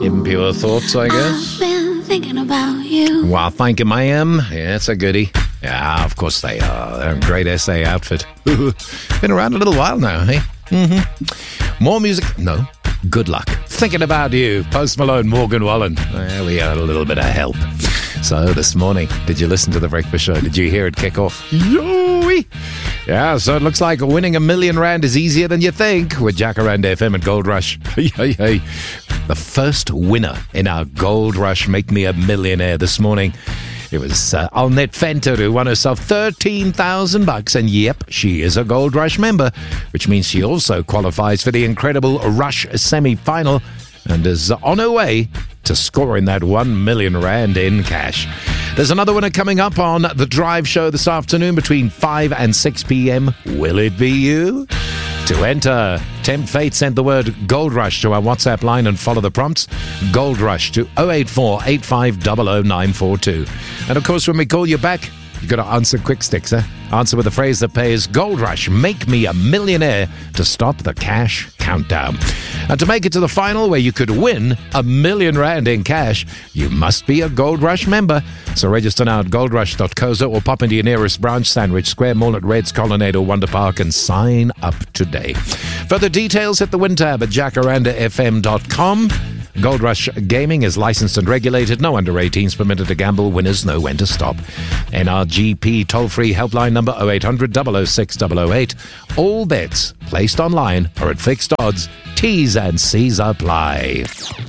Impure thoughts, I guess. I've been thinking about you. Well, thank you, ma'am. Yeah, it's a goodie. Yeah, of course they are. They're a great SA outfit. Been around a little while now, hey? Mm-hmm. More music? No. Good luck. Thinking about you. Post Malone, Morgan Wallen. Well, we had a little bit of help. So this morning, did you listen to The Breakfast Show? Did you hear it kick off? Yo-wee! Yeah, so it looks like winning R1 million is easier than you think with Jacaranda FM and Gold Rush. Hey. The first winner in our Gold Rush Make Me a Millionaire this morning. It was Alnet Fenter who won herself $13,000. And yep, she is a Gold Rush member, which means she also qualifies for the incredible Rush semi-final and is on her way to scoring that R1 million in cash. There's another winner coming up on The Drive Show this afternoon between 5 and 6 p.m. Will it be you? To enter, Tempt Fate sent the word Gold Rush to our WhatsApp line and follow the prompts. Gold Rush to 084 8500 942. And of course, when we call you back, you got to answer quick sticks, eh? Answer with the phrase that pays Gold Rush, make me a millionaire, to stop the cash countdown. And to make it to the final where you could win R1 million in cash, you must be a Gold Rush member. So register now at goldrush.co.za or pop into your nearest branch, Sandwich Square Mall at Reds, Colonnade or Wonder Park, and sign up today. Further details, hit the win tab at jacarandafm.com. Gold Rush Gaming is licensed and regulated. No under 18s permitted to gamble. Winners know when to stop. NRGP toll-free helpline number 0800 006 008. All bets placed online are at fixed odds. T's and C's apply.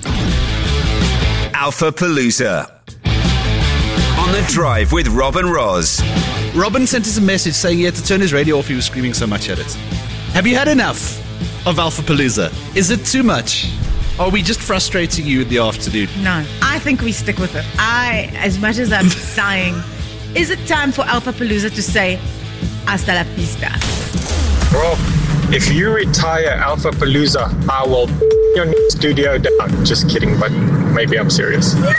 Alpha Palooza. On the Drive with Robin Ross. Robin sent us a message saying he had to turn his radio off. He was screaming so much at it. Have you had enough of Alpha Palooza? Is it too much? Are we just frustrating you in the afternoon? No, I think we stick with it. As much as I'm sighing, is it time for Alpha Palooza to say hasta la vista? Rob, if you retire Alpha Palooza, I will your studio down. Just kidding, but maybe I'm serious. No!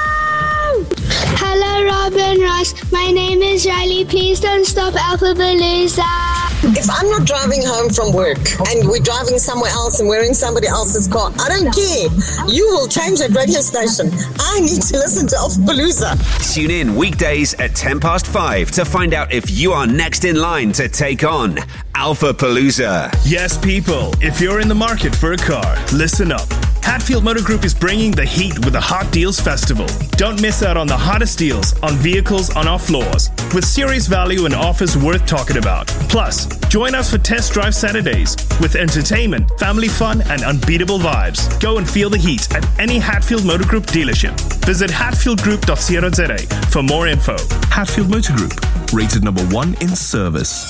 Hello, Robin Ross. My name is Riley. Please don't stop Alpha Palooza. If I'm not driving home from work and we're driving somewhere else and we're in somebody else's car, I don't care. You will change that radio station. I need to listen to Alpha Palooza. Tune in weekdays at 5:10 to find out if you are next in line to take on Alpha Palooza. Yes, people, if you're in the market for a car, listen up. Hatfield Motor Group is bringing the heat with the Hot Deals Festival. Don't miss out on the hottest deals on vehicles on our floors, with serious value and offers worth talking about. Plus, join us for Test Drive Saturdays with entertainment, family fun, and unbeatable vibes. Go and feel the heat at any Hatfield Motor Group dealership. Visit hatfieldgroup.co.za for more info. Hatfield Motor Group, rated number 1 in service.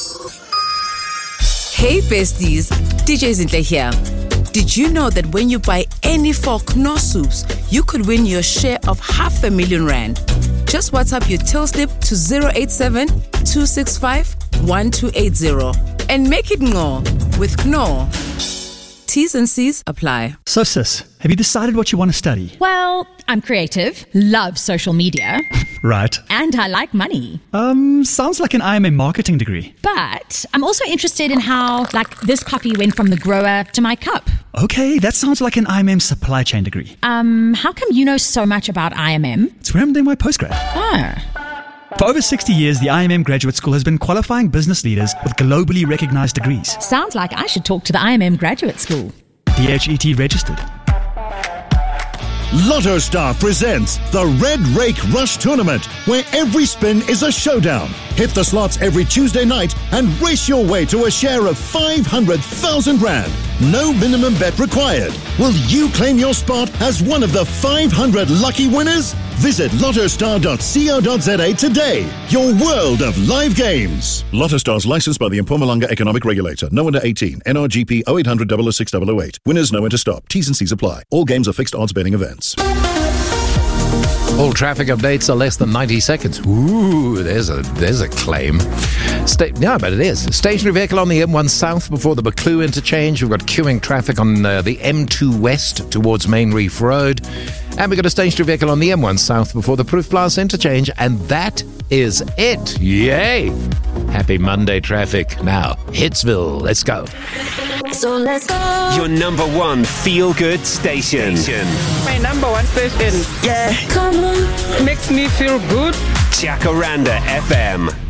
Hey besties, DJ Zinhle here. Did you know that when you buy any 4 Knorr soups, you could win your share of R500,000? Just WhatsApp your till slip to 087 265 1280 and make it Knorr with Knorr. T's and C's apply. So sis, have you decided what you want to study? Well, I'm creative, love social media. Right. And I like money. Sounds like an IMM marketing degree. But I'm also interested in how, this coffee went from the grower to my cup. Okay, that sounds like an IMM supply chain degree. How come you know so much about IMM? It's where I'm doing my postgrad. Oh. For over 60 years, the IMM Graduate School has been qualifying business leaders with globally recognized degrees. Sounds like I should talk to the IMM Graduate School. DHET registered. Lotto Star presents the Red Rake Rush Tournament, where every spin is a showdown. Hit the slots every Tuesday night and race your way to a share of 500,000 Rand. No minimum bet required. Will you claim your spot as one of the 500 lucky winners? Visit lottostar.co.za today. Your world of live games. Lotto Stars licensed by the Mpumalanga Economic Regulator. No under 18. NRGP 0800 006 008. Winners know when to stop. T's and C's apply. All games are fixed odds betting events. All traffic updates are less than 90 seconds. Ooh, there's a claim. Yeah, but it is. Stationary vehicle on the M1 South before the Buccleuch interchange. We've got queuing traffic on the M2 West towards Main Reef Road. And we've got a stationary vehicle on the M1 South before the Proof Plaza interchange. And that is it. Yay! Happy Monday traffic. Now, Hitsville. Let's go. So let's go. Your number one feel-good station. My number one station. Yeah. Come on. Makes me feel good. Jacaranda FM.